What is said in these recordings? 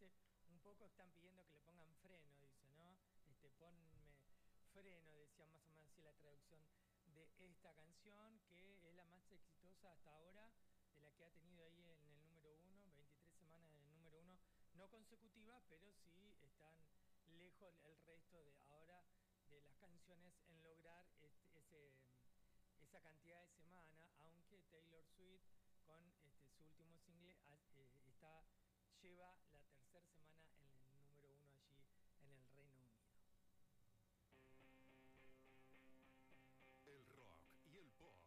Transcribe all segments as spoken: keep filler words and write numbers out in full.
dice, un poco están pidiendo que le pongan freno, dice, ¿no? Este, ponme freno, decía más o menos así la traducción de esta canción, que es la más exitosa hasta ahora, de la que ha tenido ahí en el número uno, veintitrés semanas en el número uno, no consecutiva, pero sí están lejos el resto de ahora de las canciones en lograr este, ese, esa cantidad de semanas, aunque Taylor Swift con este, su último single eh, está, lleva la tercera semana en el número uno allí en el Reino Unido. El rock y el pop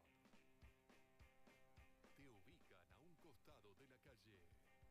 te ubican a un costado de la calle.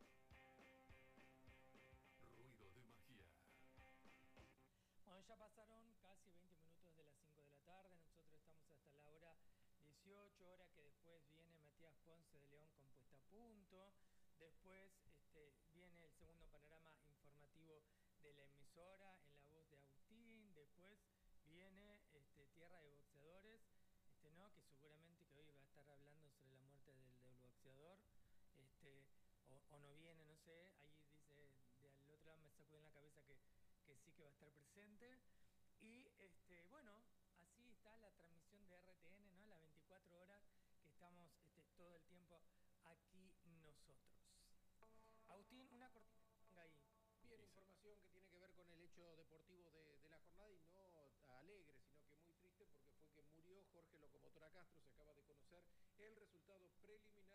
Ruido de magia. Bueno, ya pasaron casi veinte minutos de las cinco de la tarde, nosotros estamos hasta la hora dieciocho, hora que después viene Matías Ponce de León con Puesta a Punto, después este, viene el segundo panorama informativo de la emisora en la voz de Agustín, después viene este, Tierra de Boxeadores, este, ¿no? Que seguramente que hoy va a estar hablando sobre la muerte del, del boxeador, este, o, o no viene, no sé, ahí dice, de al otro lado me sacuden la cabeza que que sí que va a estar presente. Y este, bueno, así está la transmisión de R T N, ¿no? Las veinticuatro horas que estamos este, todo el tiempo aquí nosotros. Agustín, una cortita ahí. Bien, información que tiene que ver con el hecho deportivo de, de la jornada y no alegre, sino que muy triste porque fue que murió Jorge Locomotora Castro. Se acaba de conocer el resultado preliminar.